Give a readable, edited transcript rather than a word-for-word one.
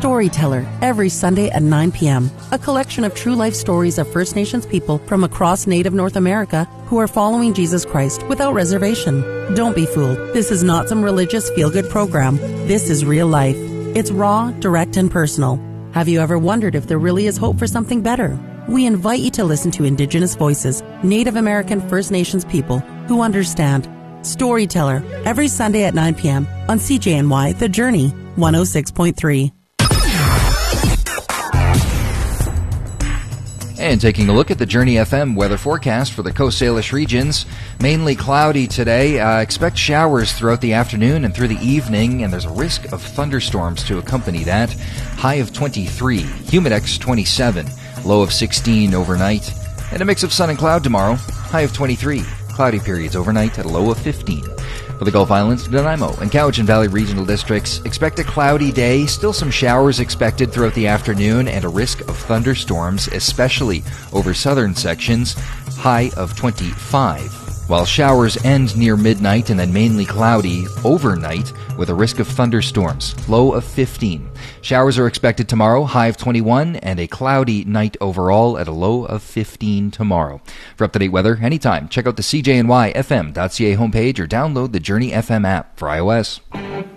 Storyteller, every Sunday at 9 p.m. A collection of true life stories of First Nations people from across Native North America who are following Jesus Christ without reservation. Don't be fooled. This is not some religious feel-good program. This is real life. It's raw, direct, and personal. Have you ever wondered if there really is hope for something better? We invite you to listen to Indigenous voices, Native American First Nations people who understand. Storyteller, every Sunday at 9 p.m. on CJNY The Journey, 106.3. And taking a look at the Journey FM weather forecast for the Coast Salish regions, mainly cloudy today. Expect showers throughout the afternoon and through the evening, and there's a risk of thunderstorms to accompany that. High of 23, humidex 27, low of 16 overnight, and a mix of sun and cloud tomorrow. High of 23, cloudy periods overnight at a low of 15. For the Gulf Islands, Nanaimo, and Cowichan Valley regional districts, expect a cloudy day, still some showers expected throughout the afternoon, and a risk of thunderstorms, especially over southern sections, high of 25. While showers end near midnight and then mainly cloudy overnight with a risk of thunderstorms, low of 15. Showers are expected tomorrow, high of 21, and a cloudy night overall at a low of 15 tomorrow. For up-to-date weather, anytime, check out the CJNYFM.ca homepage or download the Journey FM app for iOS.